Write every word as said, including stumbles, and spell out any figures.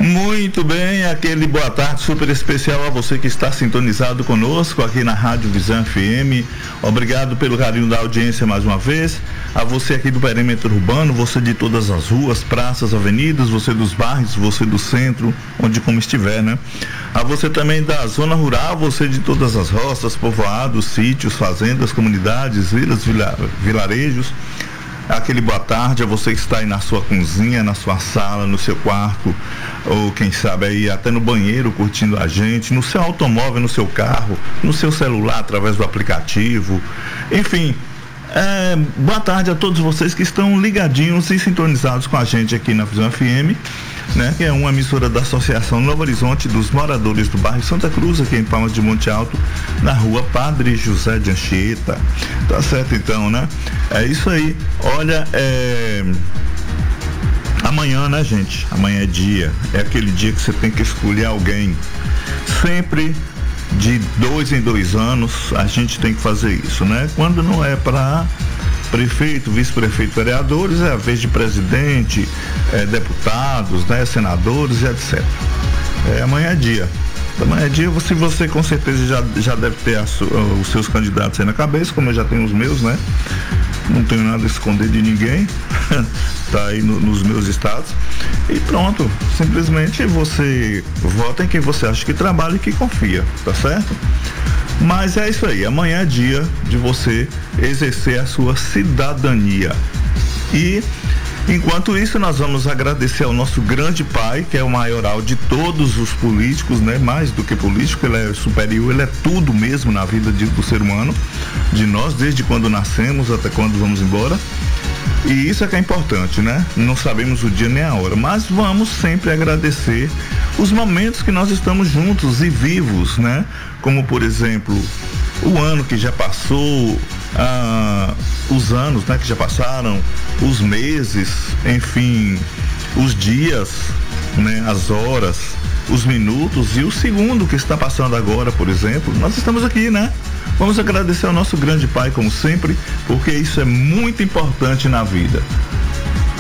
Muito bem, aquele boa tarde super especial a você que está sintonizado conosco aqui na Rádio Visão F M. Obrigado pelo carinho da audiência mais uma vez. A você aqui do perímetro urbano, você de todas as ruas, praças, avenidas, você dos bairros, você do centro, onde como estiver, né? A você também da zona rural, você de todas as roças, povoados, sítios, fazendas, comunidades, vilas, vila, vilarejos. Aquele boa tarde a você que está aí na sua cozinha, na sua sala, no seu quarto, ou quem sabe aí até no banheiro curtindo a gente, no seu automóvel, no seu carro, no seu celular através do aplicativo, enfim. É, boa tarde a todos vocês que estão ligadinhos e sintonizados com a gente aqui na Visão F M, né? Que é uma emissora da Associação Novo Horizonte dos Moradores do Bairro Santa Cruz, aqui em Palmas de Monte Alto, na rua Padre José de Anchieta. Tá certo então, né? É isso aí. Olha, é... amanhã, né, gente? Amanhã é dia, é aquele dia que você tem que escolher alguém. Sempre de dois em dois anos a gente tem que fazer isso, né? Quando não é para prefeito, vice-prefeito, vereadores, é a vez de presidente, é, deputados, né, senadores e etcétera. É, amanhã é dia. Amanhã é dia, você, você com certeza já, já deve ter a, os seus candidatos aí na cabeça, como eu já tenho os meus, né? Não tenho nada a esconder de ninguém. Tá aí no, nos meus estados. E pronto, simplesmente você vota em quem você acha que trabalha e que confia, tá certo? Mas é isso aí, amanhã é dia de você exercer a sua cidadania. E enquanto isso, nós vamos agradecer ao nosso grande pai, que é o maioral de todos os políticos, né? Mais do que político, ele é superior, ele é tudo mesmo na vida de, do ser humano, de nós, desde quando nascemos até quando vamos embora. E isso é que é importante, né? Não sabemos o dia nem a hora, mas vamos sempre agradecer os momentos que nós estamos juntos e vivos, né? Como, por exemplo, o ano que já passou, ah, os anos, né, que já passaram, os meses, enfim, os dias, né, as horas, os minutos e o segundo que está passando agora, por exemplo. Nós estamos aqui, né? Vamos agradecer ao nosso grande pai, como sempre, porque isso é muito importante na vida.